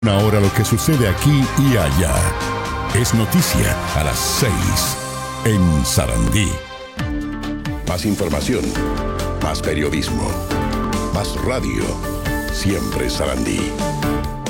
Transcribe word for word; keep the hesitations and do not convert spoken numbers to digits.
Ahora lo que sucede aquí y allá es noticia a las seis en Sarandí. Más información, más periodismo, más radio, siempre Sarandí.